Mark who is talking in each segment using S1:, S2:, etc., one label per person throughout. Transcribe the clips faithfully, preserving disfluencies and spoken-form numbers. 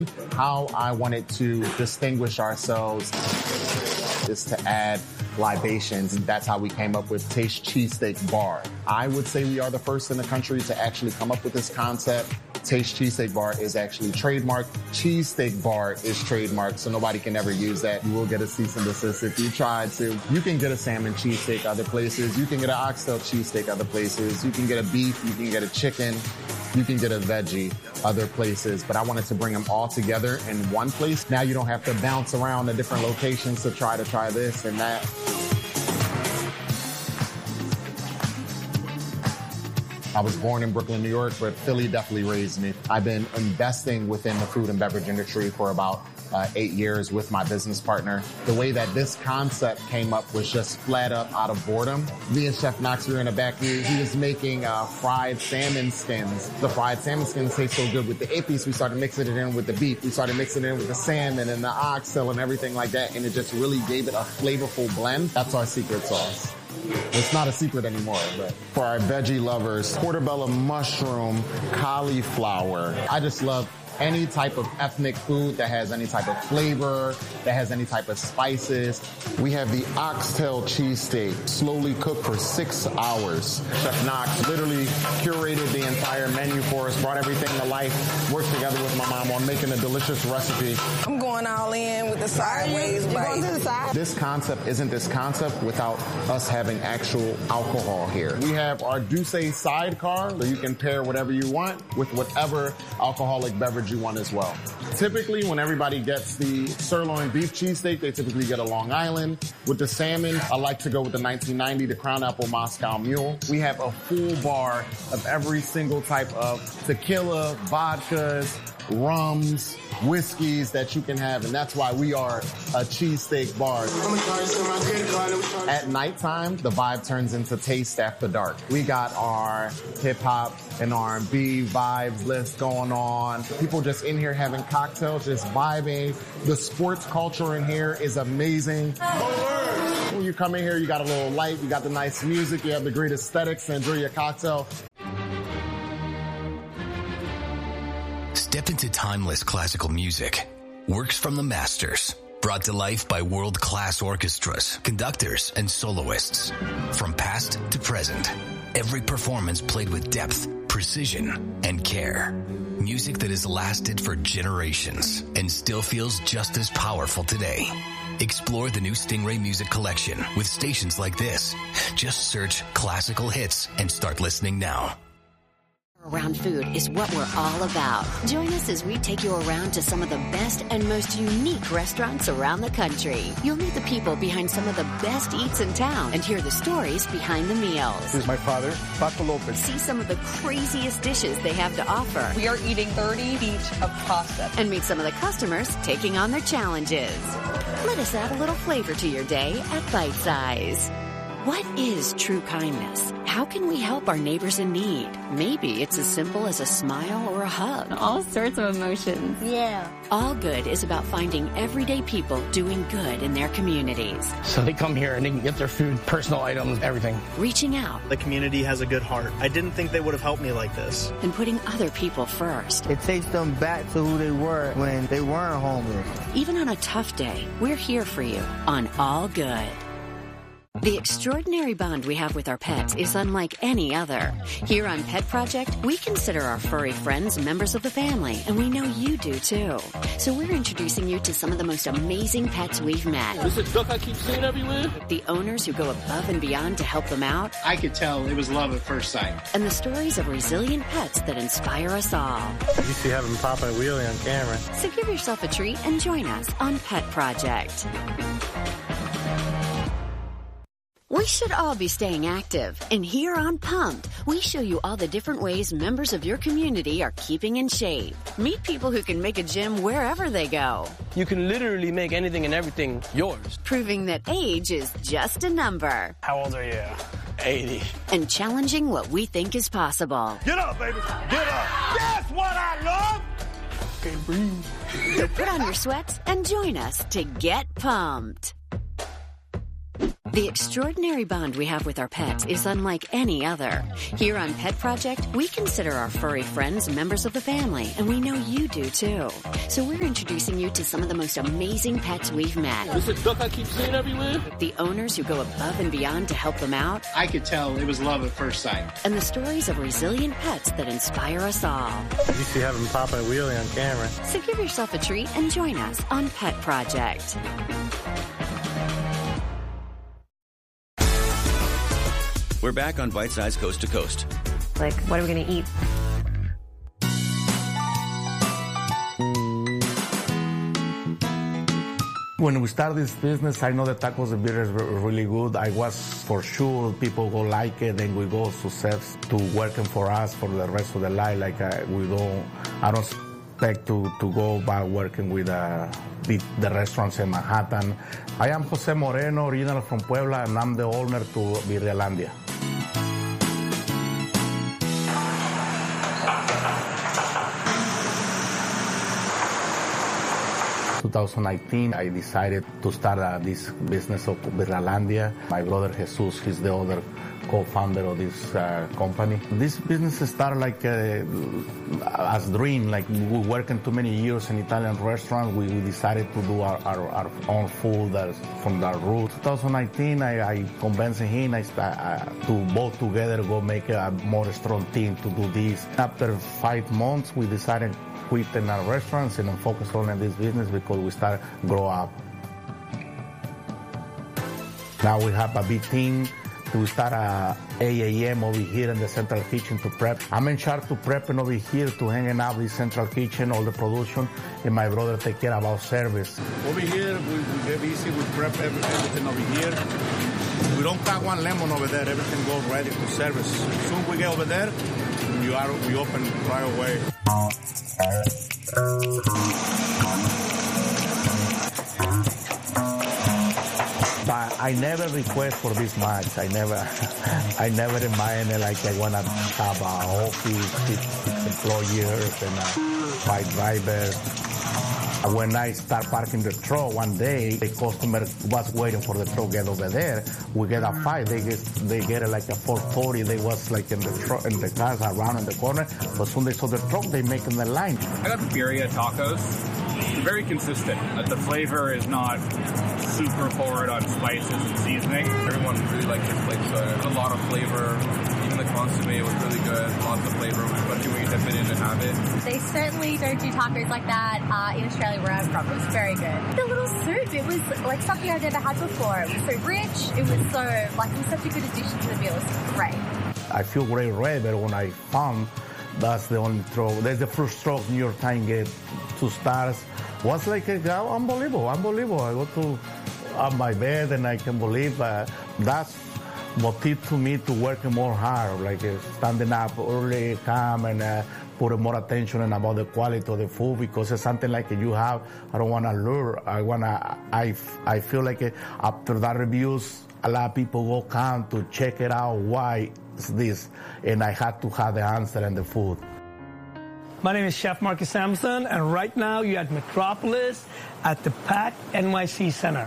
S1: How I wanted to distinguish ourselves is to add libations, and that's how we came up with Taste Cheesesteak Bar. I would say we are the first in the country to actually come up with this concept. Taste Cheesesteak Bar is actually trademarked. Cheesesteak Bar is trademarked, so nobody can ever use that. You will get a cease and desist if you try to. You can get a salmon cheesesteak other places. You can get an oxtail cheesesteak other places. You can get a beef. You can get a chicken. You can get a veggie other places, but I wanted to bring them all together in one place. Now you don't have to bounce around to different locations to try to try this and that. I was born in Brooklyn, New York, but Philly definitely raised me. I've been investing within the food and beverage industry for about uh, eight years with my business partner. The way that this concept came up was just flat up out of boredom. Me and Chef Knox were in the back. He, he was making uh, fried salmon skins. The fried salmon skins taste so good with the ippies. We started mixing it in with the beef. We started mixing it in with the salmon and the oxtail and everything like that. And it just really gave it a flavorful blend. That's our secret sauce. It's not a secret anymore, but for our veggie lovers, portobello mushroom, cauliflower. I just love any type of ethnic food that has any type of flavor, that has any type of spices. We have the oxtail cheesesteak, slowly cooked for six hours. Chef Knox literally curated the entire menu for us, brought everything to life, worked together with my mom on making a delicious recipe.
S2: I'm going all in with the sideways bite.
S1: This concept isn't this concept without us having actual alcohol here. We have our Douce sidecar, where you can pair whatever you want with whatever alcoholic beverage you want as well. Typically, when everybody gets the sirloin beef cheesesteak, they typically get a Long Island. With the salmon, I like to go with the nineteen ninety, the Crown Apple Moscow Mule. We have a full bar of every single type of tequila, vodkas, rums, whiskeys that you can have, and that's why we are a cheesesteak bar. At nighttime, the vibe turns into Taste After Dark. We got our hip-hop and R and B vibes list going on. People just in here having cocktails, just vibing. The sports culture in here is amazing. When you come in here, you got a little light, you got the nice music, you have the great aesthetics, and enjoy your cocktail.
S3: Step into timeless classical music. Works from the masters. Brought to life by world-class orchestras, conductors, and soloists. From past to present, every performance played with depth, precision, and care. Music that has lasted for generations and still feels just as powerful today. Explore the new Stingray Music Collection with stations like this. Just search classical hits and start listening now.
S4: Around food is what we're all about. Join us as we take you around to some of the best and most unique restaurants around the country. You'll meet the people behind some of the best eats in town and hear the stories behind the meals.
S5: This is my father, Paco Lopez.
S4: See some of the craziest dishes they have to offer.
S2: We are eating thirty feet of pasta.
S4: And meet some of the customers taking on their challenges. Let us add a little flavor to your day at Bite Size. What is true kindness? How can we help our neighbors in need? Maybe it's as simple as a smile or a hug.
S6: All sorts of emotions.
S4: Yeah. All Good is about finding everyday people doing good in their communities.
S5: So they come here and they can get their food, personal items, everything.
S4: Reaching out.
S7: The community has a good heart. I didn't think they would have helped me like this.
S4: And putting other people first.
S8: It takes them back to who they were when they weren't homeless.
S4: Even on a tough day, we're here for you on All Good. The extraordinary bond we have with our pets is unlike any other. Here on Pet Project, we consider our furry friends members of the family, and we know you do too. So we're introducing you to some of the most amazing pets we've met.
S9: This is a duck I keep seeing everywhere.
S4: The owners who go above and beyond to help them out.
S10: I could tell it was love at first sight.
S4: And the stories of resilient pets that inspire us all.
S5: You see having Papa and Wheelie on camera.
S4: So give yourself a treat and join us on Pet Project. We should all be staying active, and here on Pumped, we show you all the different ways members of your community are keeping in shape. Meet people who can make a gym wherever they go.
S9: You can literally make anything and everything yours.
S4: Proving that age is just a number.
S5: How old are you? eighty.
S4: And challenging what we think is possible.
S11: Get up, baby. Get up. That's what I love.
S5: Okay, breathe.
S4: So put on your sweats and join us to get pumped. The extraordinary bond we have with our pets is unlike any other. Here on Pet Project, we consider our furry friends members of the family, and we know you do too. So we're introducing you to some of the most amazing pets we've met.
S9: This is duck I keep seeing everywhere.
S4: The owners who go above and beyond to help them out.
S10: I could tell it was love at first sight.
S4: And the stories of resilient pets that inspire us all.
S5: At least you have him pop a wheelie on camera.
S4: So give yourself a treat and join us on Pet Project.
S6: We're back on Bite Size Coast to Coast.
S12: Like, what are we going to eat?
S13: When we started this business, I know the tacos and beer is really good. I was for sure people go like it, and we go success to working for us for the rest of the life. Like uh, we don't, I don't expect to, to go back working with uh, the, the restaurants in Manhattan. I am Jose Moreno, original from Puebla, and I'm the owner to Birrialandia. twenty nineteen, I decided to start uh, this business of Birrialandia. My brother Jesus, he's the other co-founder of this uh, company. This business started like uh, as a dream. Like we working too many years in Italian restaurants, we, we decided to do our, our, our own food uh, from the roots. twenty nineteen, I, I convinced him I, uh, to both together go make a more strong team to do this. After five months, we decided quit in our restaurants and focus on this business because we start grow up. Now we have a big team. We start at eight a.m. over here in the central kitchen to prep. I'm in charge to prepping over here to hanging out with the central kitchen, all the production, and my brother take care about service.
S14: Over here, we, we get busy, we prep every, everything over here. We don't cut one lemon over there, everything goes ready to service. As soon as we get over there, we, are, we open right away.
S13: But I never request for this much. I never, I never imagine like I want to have a office, six, six employees and uh, five drivers. When I start parking the truck one day, the customer was waiting for the truck get over there. We get a five. They get they get like a four forty. They was like in the truck in the cars around in the corner. But soon they saw the truck, they making the line.
S15: I got the birria tacos. Very consistent. Uh, the flavor is not super forward on spices and seasoning.
S16: Everyone really liked their plate, so there's a lot of flavor. Even the consomme was really good. Lots of flavor, especially when you dip it in and have it.
S17: They certainly don't do tacos like that uh, in Australia where I'm from. It was very good. The little soup, it was like something I've never had before. It was so rich. It was so, like, it was such a good addition to the meal. It was great.
S13: I feel great, red, but when I found that's the only throw. That's the first stroke New York Times get two stars. Was like a, unbelievable, unbelievable. I go to on my bed and I can believe uh, that's motive to me to work more hard, like uh, standing up early, calm, and uh, put more attention and about the quality of the food because it's something like you have. I don't want to lure. I want to. I I feel like uh, after that reviews, a lot of people will come to check it out. Why is this? And I had to have the answer and the food.
S18: My name is Chef Marcus Sampson, and right now you're at Metropolis at the Pack N Y C Center.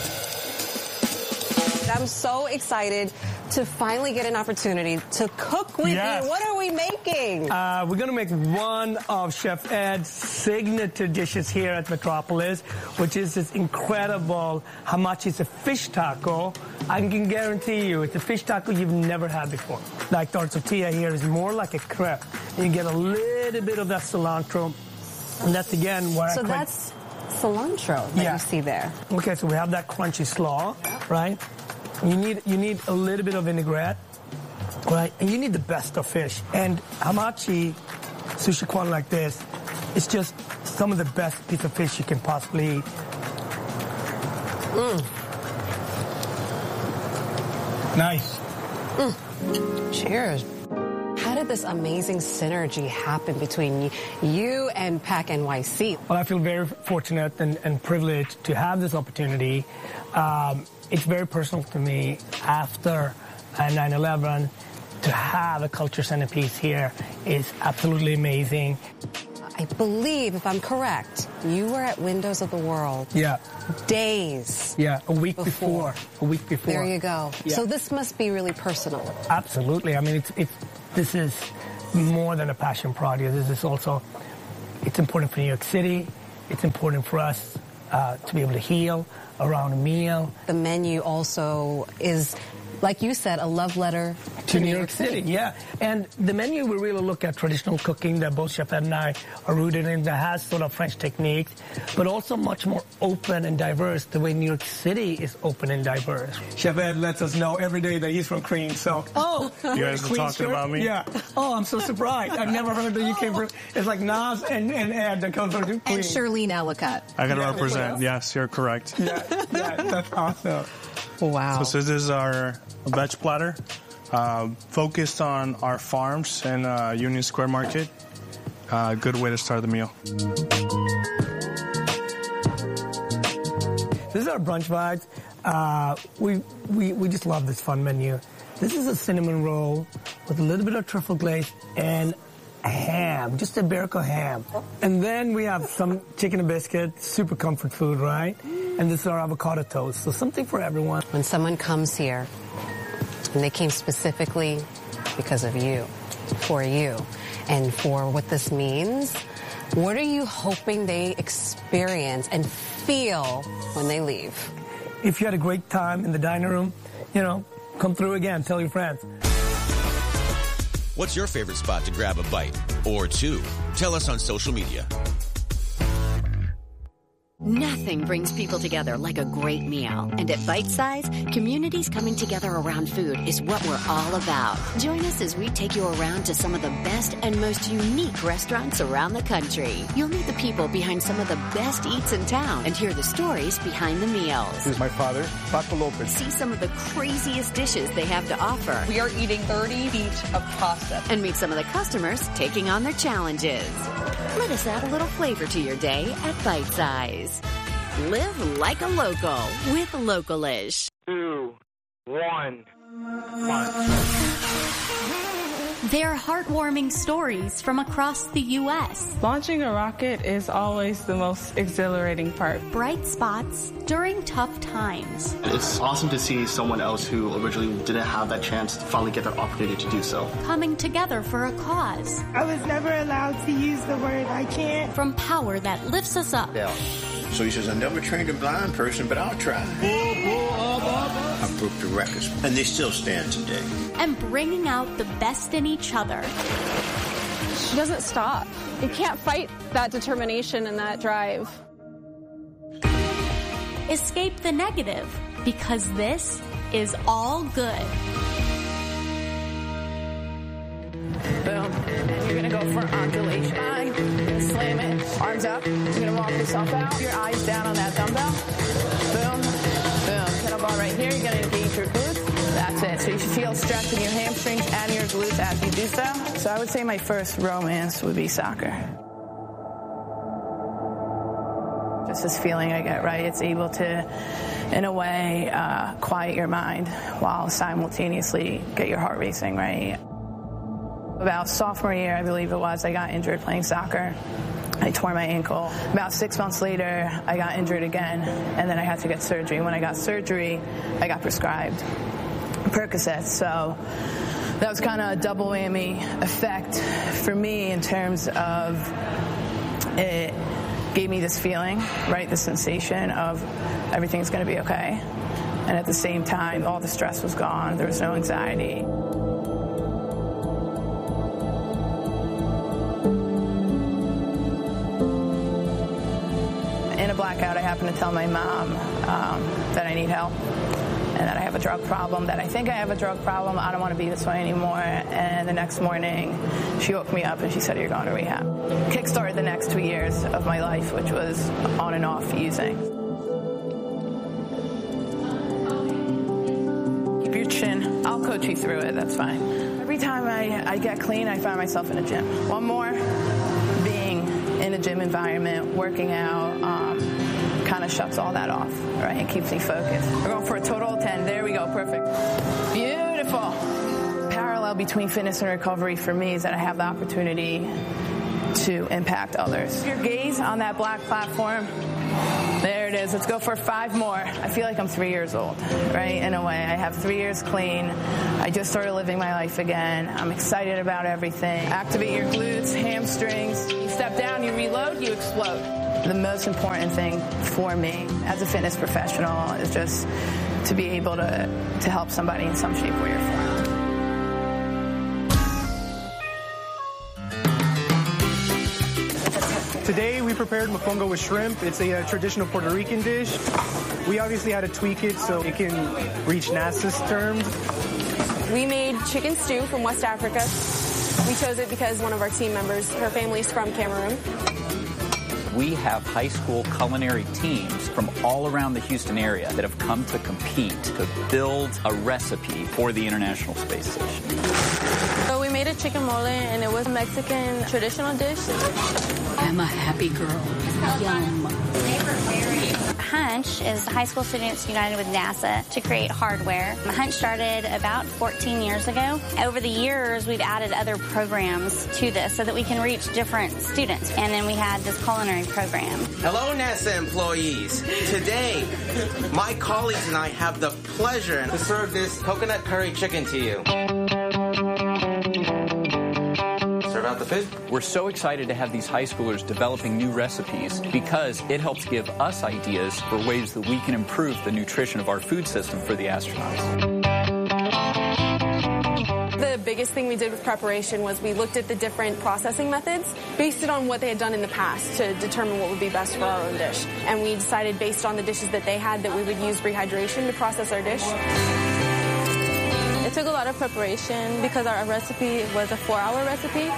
S2: I'm so excited to finally get an opportunity to cook with
S18: yes.
S2: you. What are we making?
S18: Uh, we're going to make one of Chef Ed's signature dishes here at Metropolis, which is this incredible hamachi. It's a fish taco. I can guarantee you it's a fish taco you've never had before. Like our tortilla here is more like a crepe. You get a little bit of that cilantro. And that's, again, where
S2: so
S18: I...
S2: So that's cilantro that
S18: yeah.
S2: you see there.
S18: Okay, so we have that crunchy slaw, right? You need you need a little bit of vinaigrette, right? And you need the best of fish. And hamachi, sushi kwan like this, it's just some of the best piece of fish you can possibly eat.
S2: Mm.
S18: Nice.
S2: Mm. Cheers. How did this amazing synergy happen between you and Pack N Y C?
S18: Well, I feel very fortunate and, and privileged to have this opportunity. Um, it's very personal to me after nine eleven to have a culture centerpiece here is absolutely amazing.
S2: I believe, if I'm correct, you were at Windows of the World.
S18: Yeah.
S2: Days.
S18: Yeah, a week
S2: before.
S18: before. A week before.
S2: There you go.
S18: Yeah.
S2: So this must be really personal.
S18: Absolutely. I mean, it's, it's, this is more than a passion project. This is also, it's important for New York City. It's important for us uh, to be able to heal around a meal.
S2: The menu also is, like you said, a love letter to,
S18: to
S2: New,
S18: New
S2: York,
S18: York
S2: City.
S18: City. Yeah. And the menu, we really look at traditional cooking that both Chef Ed and I are rooted in, that has sort of French techniques, but also much more open and diverse, the way New York City is open and diverse. Chef Ed lets us know every day that he's from Queens, so... Oh!
S5: You guys are talking
S18: shirt?
S5: about me?
S18: Yeah. Oh, I'm so surprised. I've never heard that you came from... It's like Nas and, and Ed that comes from Queens.
S19: And Shirlene Ellicott.
S5: I got to yeah, represent. Yes, you're correct.
S18: Yeah, yeah, that's awesome. Wow.
S5: So this is our veg platter, uh, focused on our farms and uh, Union Square Market. Uh, good way to start the meal.
S18: This is our brunch vibes. Uh, we, we, we just love this fun menu. This is a cinnamon roll with a little bit of truffle glaze and ham, just a Iberico ham. And then we have some chicken and biscuit, super comfort food, right? And this is our avocado toast, so something for everyone.
S2: When someone comes here, and they came specifically because of you, for you, and for what this means, what are you hoping they experience and feel when they leave?
S18: If you had a great time in the dining room, you know, come through again, tell your friends.
S6: What's your favorite spot to grab a bite or two? Tell us on social media.
S4: Nothing brings people together like a great meal. And at Bite Size, communities coming together around food is what we're all about. Join us as we take you around to some of the best and most unique restaurants around the country. You'll meet the people behind some of the best eats in town and hear the stories behind the meals.
S20: This is my father, Paco Lopez.
S4: See some of the craziest dishes they have to offer.
S21: We are eating thirty feet of pasta.
S4: And meet some of the customers taking on their challenges. Let us add a little flavor to your day at Bite Size. Live like a local with Localish.
S22: Two, one, one.
S23: They're heartwarming stories from across the U S
S24: Launching a rocket is always the most exhilarating part.
S23: Bright spots during tough times.
S25: It's awesome to see someone else who originally didn't have that chance to finally get that opportunity to do so.
S23: Coming together for a cause.
S26: I was never allowed to use the word I can't.
S23: From power that lifts us up.
S27: Yeah. So he says, I never trained a blind person, but I'll try. I broke the records, and they still stand today.
S23: And bringing out the best in each other.
S28: She doesn't stop. You can't fight that determination and that drive.
S23: Escape the negative, because this is all good.
S28: Boom. And you're going to go for an undulation. Fine. You're going to slam it. Arms up. You're going to walk yourself out. Your eyes down on that dumbbell. Boom. Boom. Kettlebell right here. You're going to engage your glutes. That's it. So you should feel stretch in your hamstrings and your glutes as you do so. So I would say my first romance would be soccer. Just this feeling I get, right? It's able to, in a way, uh, quiet your mind while simultaneously get your heart racing, right? About sophomore year, I believe it was, I got injured playing soccer. I tore my ankle. About six months later, I got injured again, and then I had to get surgery. When I got surgery, I got prescribed Percocet. So that was kind of a double whammy effect for me in terms of it gave me this feeling, right, the sensation of everything's going to be okay. And at the same time, all the stress was gone. There was no anxiety. In a blackout, I happen to tell my mom um, that I need help and that I have a drug problem, that I think I have a drug problem. I don't want to be this way anymore. And the next morning, she woke me up and she said, you're going to rehab. Kickstarted the next two years of my life, which was on and off using. Keep your chin. I'll coach you through it. That's fine. Every time I, I get clean, I find myself in a gym. One more. Being in a gym environment, working out, um, kind of shuts all that off, right? It keeps me focused. We're going for a total of ten. There we go. Perfect. Beautiful. Parallel between fitness and recovery for me is that I have the opportunity to to impact others. Your gaze on that black platform, there it is. Let's go for five more. I feel like I'm three years old, right? In a way, I have three years clean. I just started living my life again. I'm excited about everything. Activate your glutes, hamstrings. You step down, you reload, you explode. The most important thing for me as a fitness professional is just to be able to, to help somebody in some shape, way, or form.
S1: Today we prepared mofongo with shrimp. It's a, a traditional Puerto Rican dish. We obviously had to tweak it so it can reach NASA's terms.
S3: We made chicken stew from West Africa. We chose it because one of our team members, her family's from Cameroon.
S7: We have high school culinary teams from all around the Houston area that have come to compete to build a recipe for the International Space Station.
S24: So we made a chicken mole, and it was a Mexican traditional dish.
S4: I'm a happy girl. Yum.
S8: Hunch is High School Students United with NASA to create hardware. Hunch started about fourteen years ago. Over the years, we've added other programs to this so that we can reach different students. And then we had this culinary program.
S9: Hello, NASA employees. Today, my colleagues and I have the pleasure to serve this coconut curry chicken to you. Serve out the food.
S7: We're so excited to have these high schoolers developing new recipes because it helps give us ideas for ways that we can improve the nutrition of our food system for the astronauts.
S3: The biggest thing we did with preparation was we looked at the different processing methods, based it on what they had done in the past to determine what would be best for our own dish. And we decided based on the dishes that they had that we would use rehydration to process our dish.
S24: It took a lot of preparation because our recipe was a four-hour recipe.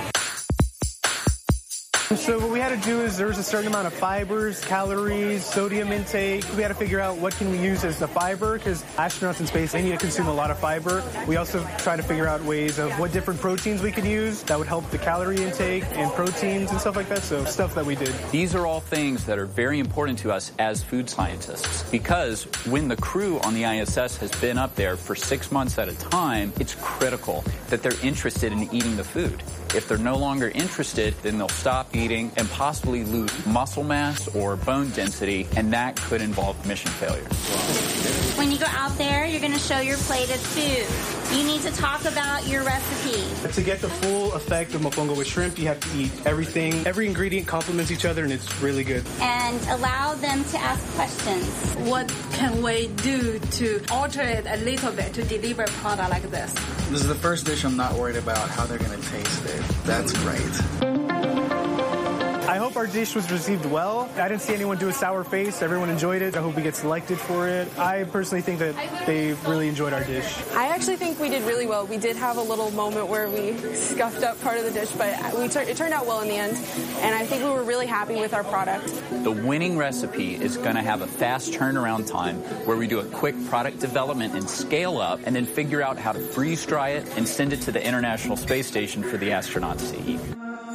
S1: So what we had to do is there was a certain amount of fibers, calories, sodium intake. We had to figure out what can we use as the fiber because astronauts in space, they need to consume a lot of fiber. We also try to figure out ways of what different proteins we could use that would help the calorie intake and proteins and stuff like that. So stuff that we did.
S7: These are all things that are very important to us as food scientists because when the crew on the I S S has been up there for six months at a time, it's critical that they're interested in eating the food. If they're no longer interested, then they'll stop eating and possibly lose muscle mass or bone density, and that could involve mission failure.
S8: When you go out there, you're going to show your plated food. You need to talk about your recipe.
S1: To get the full effect of mofongo with shrimp, you have to eat everything. Every ingredient complements each other, and it's really good.
S8: And allow them to ask questions.
S10: What can we do to alter it a little bit to deliver a product like this?
S11: This is the first dish I'm not worried about how they're going to taste it. That's great.
S1: I hope our dish was received well. I didn't see anyone do a sour face. Everyone enjoyed it. I hope we get selected for it. I personally think that they really enjoyed our dish.
S3: I actually think we did really well. We did have a little moment where we scuffed up part of the dish, but we tur- it turned out well in the end. And I think we were really happy with our product.
S7: The winning recipe is going to have a fast turnaround time where we do a quick product development and scale up and then figure out how to freeze dry it and send it to the International Space Station for the astronauts to eat.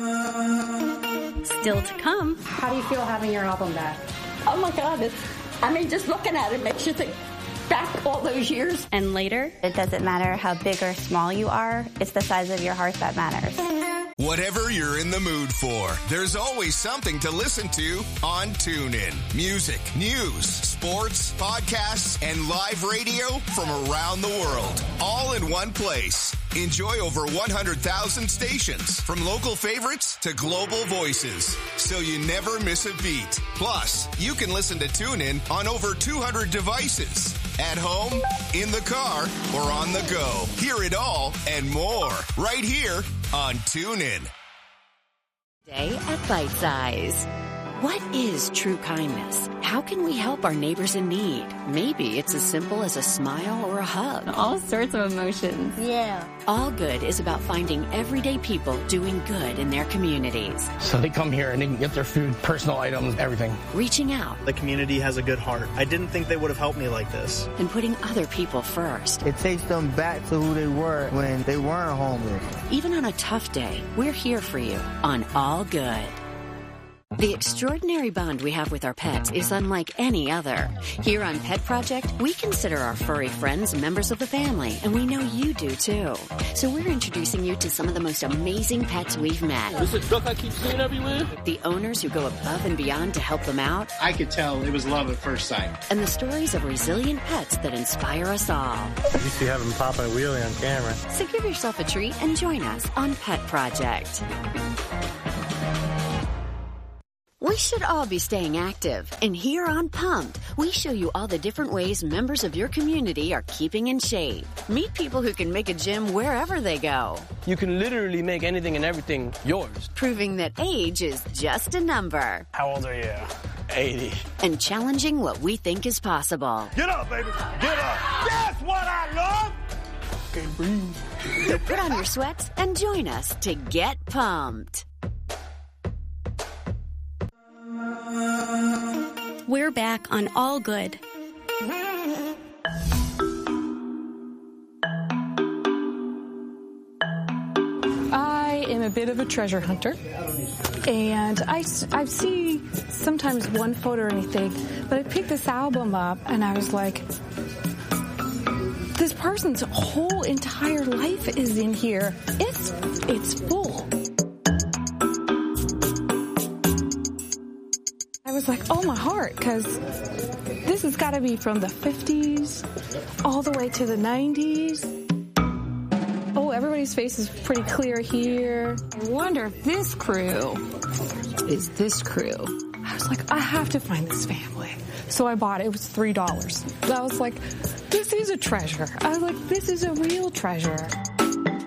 S8: Still to come.
S19: How do you feel having your album back?
S29: Oh my God, it's, I mean, just looking at it makes you think back all those years.
S8: And later, it doesn't matter how big or small you are, it's the size of your heart that matters.
S30: Whatever you're in the mood for, there's always something to listen to on TuneIn. Music, news, sports, podcasts, and live radio from around the world, all in one place. Enjoy over one hundred thousand stations, from local favorites to global voices, so you never miss a beat. Plus, you can listen to TuneIn on over two hundred devices. At home, in the car, or on the go. Hear it all and more right here on TuneIn.
S4: Today at Bite Size. What is true kindness? How can we help our neighbors in need? Maybe it's as simple as a smile or a hug.
S8: All sorts of emotions.
S4: Yeah. All Good is about finding everyday people doing good in their communities.
S31: So they come here and they can get their food, personal items, everything.
S4: Reaching out.
S32: The community has a good heart. I didn't think they would have helped me like this.
S4: And putting other people first.
S33: It takes them back to who they were when they weren't homeless.
S4: Even on a tough day, we're here for you on All Good. The extraordinary bond we have with our pets is unlike any other. Here on Pet Project, we consider our furry friends members of the family, and we know you do too. So we're introducing you to some of the most amazing pets we've met.
S2: This is a truck I keep seeing everywhere.
S4: The owners who go above and beyond to help them out.
S11: I could tell it was love at first sight.
S4: And the stories of resilient pets that inspire us all.
S1: You see having Papa a wheelie on camera.
S4: So give yourself a treat and join us on Pet Project. We should all be staying active, and here on Pumped, we show you all the different ways members of your community are keeping in shape. Meet people who can make a gym wherever they go.
S5: You can literally make anything and everything yours.
S4: Proving that age is just a number.
S5: How old are you? eighty.
S4: And challenging what we think is possible.
S5: Get up, baby! Get up! That's what I love! Okay, breathe.
S4: So put on your sweats and join us to get pumped.
S23: We're back on All Good.
S6: I am a bit of a treasure hunter, and I, I see sometimes one photo or anything, but I picked this album up, and I was like, this person's whole entire life is in here. It's, it's full. I was like, oh, my heart, because this has got to be from the fifties all the way to the nineties. Oh, everybody's face is pretty clear here. I wonder if this crew is this crew. I was like, I have to find this family. So I bought it. It was three dollars. I was like, this is a treasure. I was like, this is a real treasure.